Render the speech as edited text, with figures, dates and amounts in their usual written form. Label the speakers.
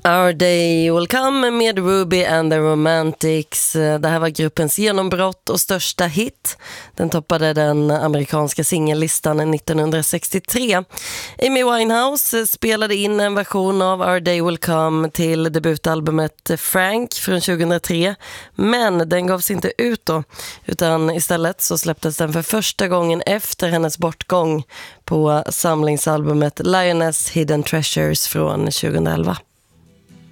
Speaker 1: Our Day Will Come med Ruby and the Romantics. Det här var gruppens genombrott och största hit. Den toppade den amerikanska singellistan 1963. Amy Winehouse spelade in en version av Our Day Will Come till debutalbumet Frank från 2003. Men den gavs inte ut då, utan istället så släpptes den för första gången efter hennes bortgång på samlingsalbumet Lioness Hidden Treasures från 2011.